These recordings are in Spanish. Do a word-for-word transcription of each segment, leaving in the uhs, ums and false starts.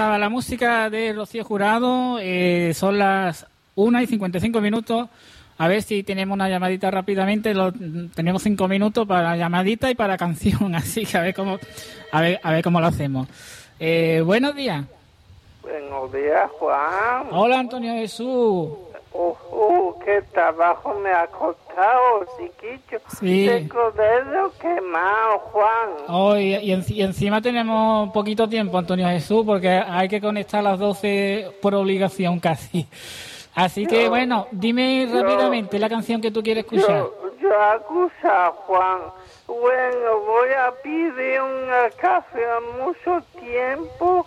estaba la música de Rocío Jurado. Eh, son las una y cincuenta y cinco minutos. A ver si tenemos una llamadita rápidamente. Lo, tenemos cinco minutos para llamadita y para canción. Así que a ver cómo, a ver, a ver cómo lo hacemos. Eh, buenos días. Buenos días, Juan. Hola, Antonio Jesús. Uh, uh, qué trabajo me ha costado, chiquillo. Sí. Tengo dedos quemados, Juan. Oh, y, y, en, y encima tenemos poquito tiempo, Antonio Jesús, porque hay que conectar a las doce por obligación casi. Así que, Yo- bueno, dime yo- rápidamente la canción que tú quieres escuchar. Yo, yo acusa, Juan. Bueno, voy a pedir un café a mucho tiempo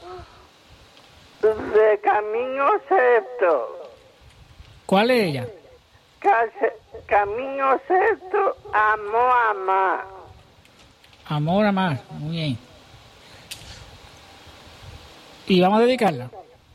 de Camino Sexto. ¿Cuál es ella? Case- Camino Sexto, amo amar. Amor a más. Muy bien. Y vamos a dedicarla.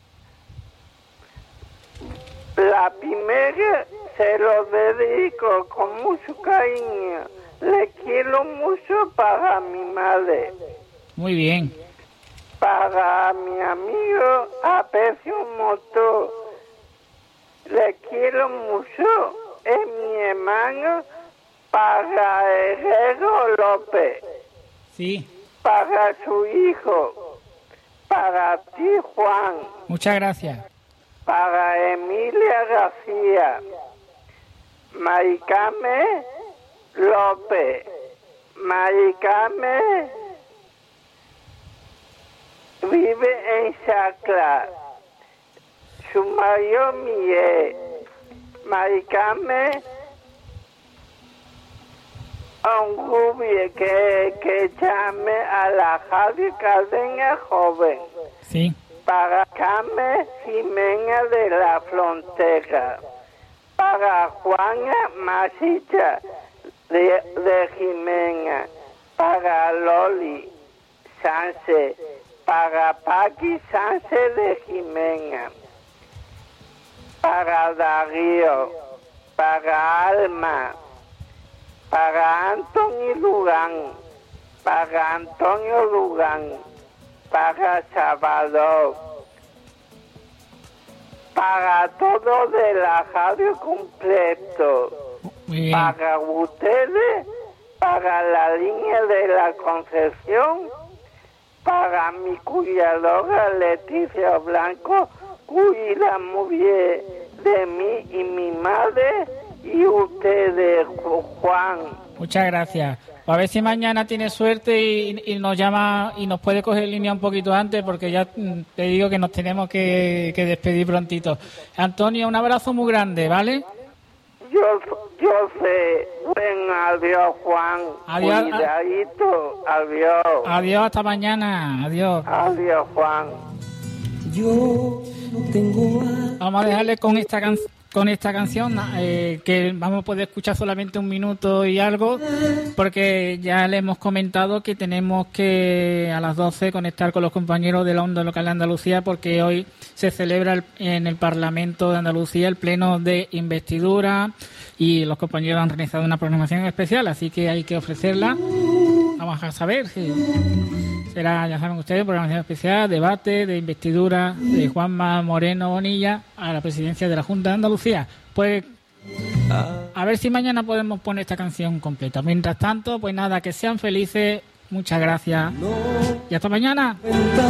La primera se lo dedico con mucho cariño. Le quiero mucho para mi madre. Muy bien. Para mi amigo Aprecio Motor. Le quiero mucho. Es mi hermano. Para Herrero López. Sí. Para su hijo. Para ti, Juan. Muchas gracias. Para Emilia García. Maricame López. Maricame vive en Chacla. Su marido Miguel. Maricame Ongubie que, que llame a la Radio Cadena Joven. Sí. Para Carmen Jiménez de la Frontera. Para Juana Masita de, de Jiménez. Para Loli Sánchez. Para Paqui Sánchez de Jiménez. Para Darío. Para Alma. Para Antonio Lugán. Para Antonio Lugán. Para Salvador, para todo de la radio completo, Muy bien. para ustedes, para la línea de la Concepción, para mi cuidadora Leticia Blanco, cuida muy bien de mí y mi madre y ustedes, Juan. Muchas gracias. A ver si mañana tiene suerte y, y nos llama y nos puede coger línea un poquito antes, porque ya mm, te digo que nos tenemos que, que despedir prontito. Antonio, un abrazo muy grande, ¿vale? Yo, yo sé. Ven, adiós, Juan. Adiós. Cuidadito. Adiós. Adiós, hasta mañana. Adiós. Adiós, Juan. Yo no tengo Vamos a dejarle con esta canción. Con esta canción, eh, que vamos a poder escuchar solamente un minuto y algo, porque ya le hemos comentado que tenemos que a las doce conectar con los compañeros de la Onda Local de Andalucía, porque hoy se celebra el, en el Parlamento de Andalucía el pleno de investidura y los compañeros han realizado una programación especial, así que hay que ofrecerla. Vamos a saber si será, ya saben ustedes, programación especial, debate de investidura de Juanma Moreno Bonilla a la presidencia de la Junta de Andalucía. Pues a ver si mañana podemos poner esta canción completa. Mientras tanto, pues nada, que sean felices, muchas gracias y hasta mañana.